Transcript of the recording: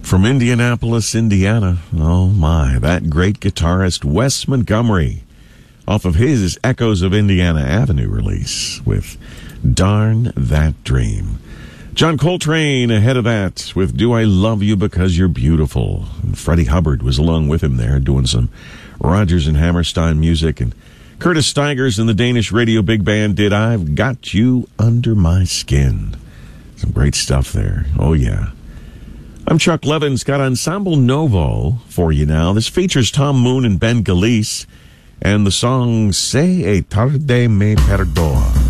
From Indianapolis, Indiana. Oh my, that great guitarist Wes Montgomery, off of his Echoes of Indiana Avenue release with Darn That Dream. John Coltrane ahead of that with Do I Love You Because You're Beautiful. And Freddie Hubbard was along with him there doing some Rodgers and Hammerstein music. And Curtis Stigers and the Danish Radio Big Band did I've Got You Under My Skin. Some great stuff there. Oh, yeah. I'm Chuck Levins. Got Ensemble Novo for you now. This features Tom Moon and Ben Galeese and the song Se e tarde me perdoa.